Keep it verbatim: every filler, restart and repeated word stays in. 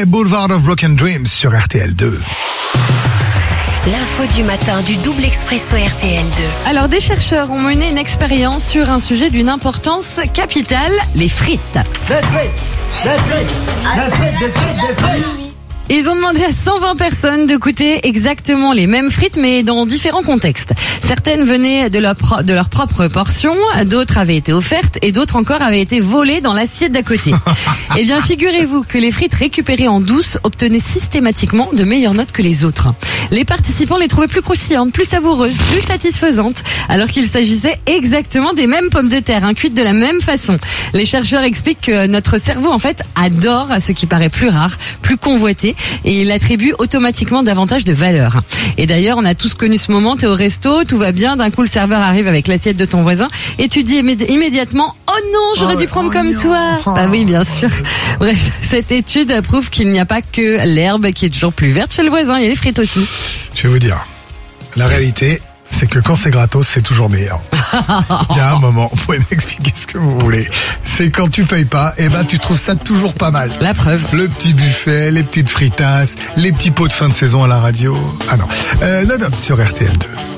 C'était Boulevard of Broken Dreams sur R T L deux. L'info du matin du double expresso R T L deux. Alors, des chercheurs ont mené une expérience sur un sujet d'une importance capitale, les frites. Des frites, des frites, des frites, des frites, des frites. Ils ont demandé à cent vingt personnes de goûter exactement les mêmes frites, mais dans différents contextes. Certaines venaient de leur, pro- de leur propre portion, d'autres avaient été offertes et d'autres encore avaient été volées dans l'assiette d'à côté. Eh bien, figurez-vous que les frites récupérées en douce obtenaient systématiquement de meilleures notes que les autres. Les participants les trouvaient plus croustillantes, plus savoureuses, plus satisfaisantes, alors qu'il s'agissait exactement des mêmes pommes de terre, hein, cuites de la même façon. Les chercheurs expliquent que notre cerveau, en fait, adore ce qui paraît plus rare, plus convoité, et il attribue automatiquement davantage de valeur. Et d'ailleurs, on a tous connu ce moment, t'es au resto, tout va bien, d'un coup le serveur arrive avec l'assiette de ton voisin, et tu dis immédi- immédiatement « Oh non, j'aurais Oh, dû prendre oh comme non. toi !» Bah oui, bien sûr. Bref, cette étude prouve qu'il n'y a pas que l'herbe qui est toujours plus verte chez le voisin, il y a les frites aussi. Je vais vous dire, la réalité, c'est que quand c'est gratos, c'est toujours meilleur. Il y a un moment, vous pouvez m'expliquer ce que vous voulez. C'est quand tu payes pas, et ben tu trouves ça toujours pas mal. La preuve. Le petit buffet, les petites fritasses, les petits pots de fin de saison à la radio. Ah non, euh, non, non, sur R T L deux.